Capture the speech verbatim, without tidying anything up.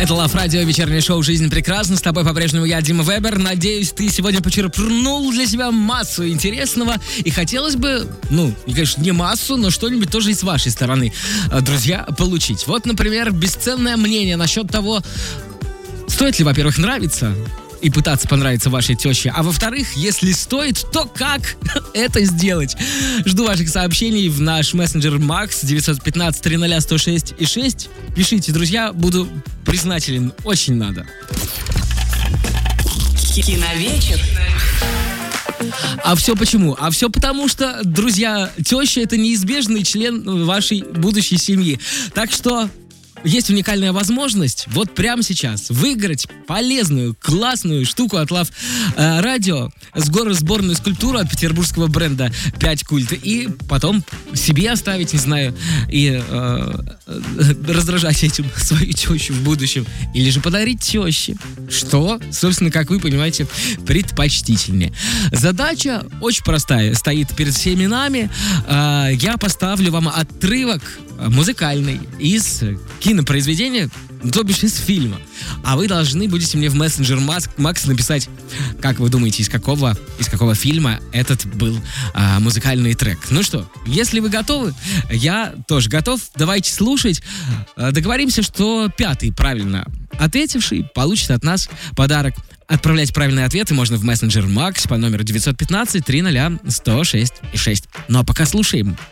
Это Лав Радио, вечернее шоу «Жизнь прекрасна». С тобой по-прежнему я, Дима Вебер. Надеюсь, ты сегодня почерпнул для себя массу интересного. И хотелось бы, ну, конечно, не массу, но что-нибудь тоже и с вашей стороны, друзья, получить. Вот, например, бесценное мнение насчет того, стоит ли, во-первых, нравиться и пытаться понравиться вашей теще, а во-вторых, если стоит, то как это сделать? Жду ваших сообщений в наш мессенджер Макс девять один пять три ноль сто шесть и шесть. Пишите, друзья, буду признателен, очень надо. Киновечер. А все почему? А все потому, что, друзья, теща — это неизбежный член вашей будущей семьи. Так что есть уникальная возможность вот прямо сейчас выиграть полезную, классную штуку от Лав э, Радио, сборную скульптуру от петербургского бренда пять Культ, и потом себе оставить, не знаю, и э, э, раздражать этим свою тещу в будущем, или же подарить теще, что, собственно, как вы понимаете, предпочтительнее. Задача очень простая, стоит перед всеми нами. Э, я поставлю вам отрывок музыкальный из кинопроизведения, то бишь из фильма. А вы должны будете мне в мессенджер Макс написать, как вы думаете, из какого, из какого фильма этот был а, музыкальный трек. Ну что, если вы готовы, я тоже готов. Давайте слушать. Договоримся, что пятый правильно ответивший получит от нас подарок. Отправлять правильные ответы можно в мессенджер Макс по номеру девять один пять три ноль сто шесть и шесть. Ну а пока слушаем.